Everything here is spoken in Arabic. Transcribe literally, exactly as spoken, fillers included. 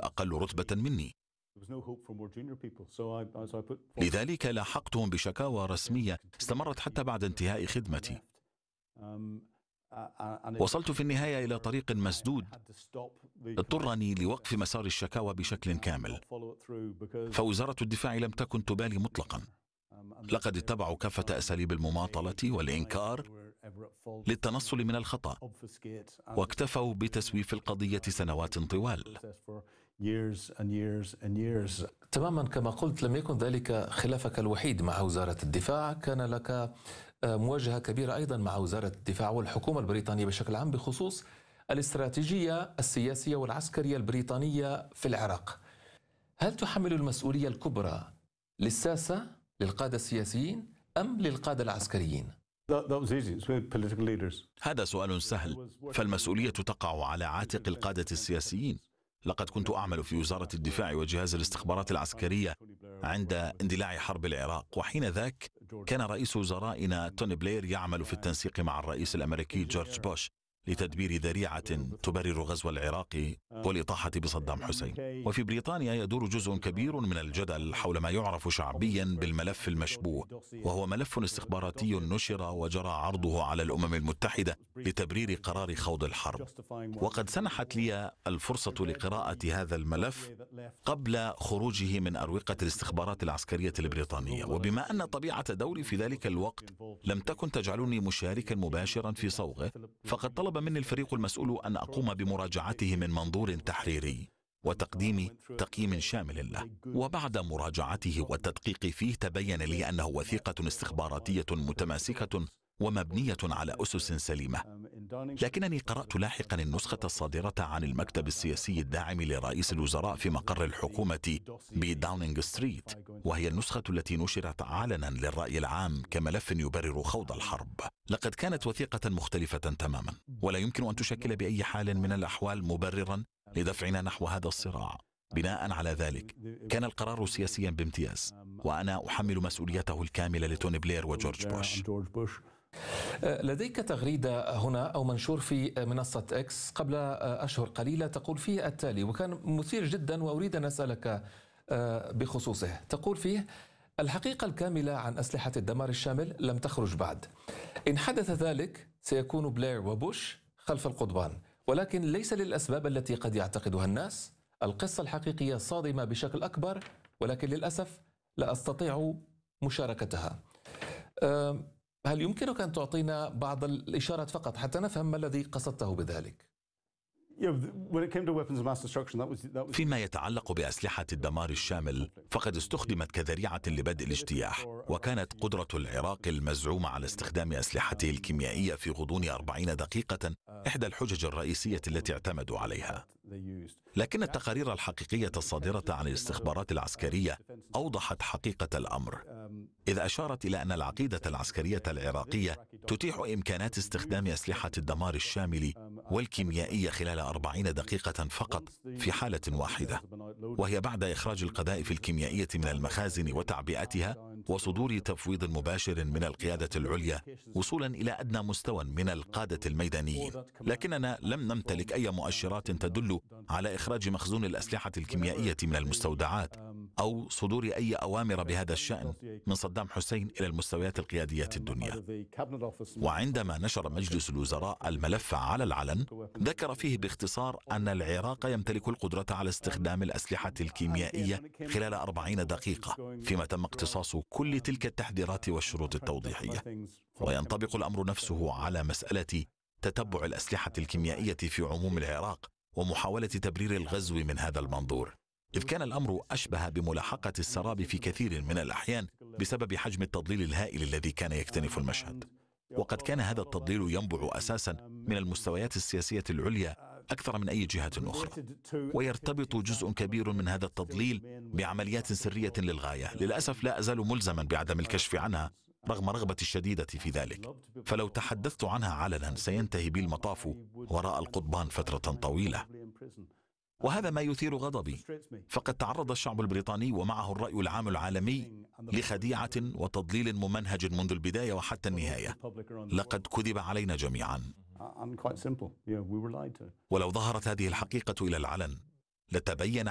الأطفال أقل رتبة مني. لذلك لاحقتهم بشكاوى رسمية استمرت حتى بعد انتهاء خدمتي. وصلت في النهاية إلى طريق مسدود اضطرني لوقف مسار الشكاوى بشكل كامل، فوزارة الدفاع لم تكن تبالي مطلقا. لقد اتبعوا كافة أساليب المماطلة والإنكار للتنصل من الخطأ، واكتفوا بتسويف القضية سنوات طوال. تماما كما قلت، لم يكن ذلك خلافك الوحيد مع وزارة الدفاع، كان لك مواجهة كبيرة أيضا مع وزارة الدفاع والحكومة البريطانية بشكل عام بخصوص الاستراتيجية السياسية والعسكرية البريطانية في العراق. هل تحمل المسؤولية الكبرى للساسة، للقادة السياسيين، أم للقادة العسكريين؟ هذا سؤال سهل، فالمسؤولية تقع على عاتق القادة السياسيين. لقد كنت أعمل في وزارة الدفاع وجهاز الاستخبارات العسكرية عند اندلاع حرب العراق، وحين ذاك كان رئيس وزرائنا توني بلير يعمل في التنسيق مع الرئيس الأمريكي جورج بوش لتدبير ذريعة تبرر غزو العراق والإطاحة بصدام حسين. وفي بريطانيا يدور جزء كبير من الجدل حول ما يعرف شعبيا بالملف المشبوه، وهو ملف استخباراتي نشر وجرى عرضه على الأمم المتحدة لتبرير قرار خوض الحرب. وقد سنحت لي الفرصة لقراءة هذا الملف قبل خروجه من أروقة الاستخبارات العسكرية البريطانية، وبما أن طبيعة دوري في ذلك الوقت لم تكن تجعلني مشاركا مباشرا في صوغه، فقد طلب مني الفريق المسؤول أن أقوم بمراجعته من منظور تحريري وتقديم تقييم شامل له. وبعد مراجعته والتدقيق فيه تبين لي أنه وثيقة استخباراتية متماسكة ومبنية على أسس سليمة. لكنني قرأت لاحقا النسخة الصادرة عن المكتب السياسي الداعم لرئيس الوزراء في مقر الحكومة بداونينغ ستريت، وهي النسخة التي نشرت علنا للرأي العام كملف يبرر خوض الحرب. لقد كانت وثيقة مختلفة تماما، ولا يمكن أن تشكل بأي حال من الأحوال مبررا لدفعنا نحو هذا الصراع. بناء على ذلك كان القرار سياسيا بامتياز، وأنا أحمل مسؤوليته الكاملة لتوني بلير وجورج بوش. لديك تغريدة هنا أو منشور في منصة إكس قبل أشهر قليلة تقول فيه التالي، وكان مثير جدا وأريد أن أسألك بخصوصه. تقول فيه: الحقيقة الكاملة عن أسلحة الدمار الشامل لم تخرج بعد. إن حدث ذلك سيكون بلير وبوش خلف القضبان، ولكن ليس للأسباب التي قد يعتقدها الناس. القصة الحقيقية صادمة بشكل أكبر، ولكن للأسف لا أستطيع مشاركتها. هل يمكنك أن تعطينا بعض الإشارات فقط حتى نفهم ما الذي قصدته بذلك؟ فيما يتعلق بأسلحة الدمار الشامل فقد استخدمت كذريعة لبدء الاجتياح، وكانت قدرة العراق المزعومة على استخدام أسلحته الكيميائية في غضون أربعين دقيقة إحدى الحجج الرئيسية التي اعتمدوا عليها. لكن التقارير الحقيقية الصادرة عن الاستخبارات العسكرية أوضحت حقيقة الأمر، إذ أشارت إلى أن العقيدة العسكرية العراقية تتيح إمكانات استخدام أسلحة الدمار الشامل والكيميائية خلال أربعين دقيقة فقط في حالة واحدة، وهي بعد إخراج القذائف الكيميائية من المخازن وتعبئتها وصدور تفويض مباشر من القيادة العليا وصولا إلى أدنى مستوى من القادة الميدانيين. لكننا لم نمتلك أي مؤشرات تدل على إخراج مخزون الأسلحة الكيميائية من المستودعات أو صدور أي أوامر بهذا الشأن من صدام حسين إلى المستويات القيادية الدنيا. وعندما نشر مجلس الوزراء الملف على العلن ذكر فيه باختصار أن العراق يمتلك القدرة على استخدام الأسلحة الكيميائية خلال أربعين دقيقة، فيما تم اقتصاص كل تلك التحذيرات والشروط التوضيحية. وينطبق الأمر نفسه على مسألة تتبع الأسلحة الكيميائية في عموم العراق ومحاولة تبرير الغزو من هذا المنظور، إذ كان الأمر أشبه بملاحقة السراب في كثير من الأحيان بسبب حجم التضليل الهائل الذي كان يكتنف المشهد. وقد كان هذا التضليل ينبع أساسا من المستويات السياسية العليا أكثر من أي جهة أخرى، ويرتبط جزء كبير من هذا التضليل بعمليات سرية للغاية للأسف لا أزال ملزما بعدم الكشف عنها رغم رغبتي الشديدة في ذلك، فلو تحدثت عنها علنا سينتهي بي المطاف وراء القضبان فترة طويلة. وهذا ما يثير غضبي، فقد تعرض الشعب البريطاني ومعه الرأي العام العالمي لخديعة وتضليل ممنهج منذ البداية وحتى النهاية. لقد كذب علينا جميعا، ولو ظهرت هذه الحقيقة إلى العلن لتبين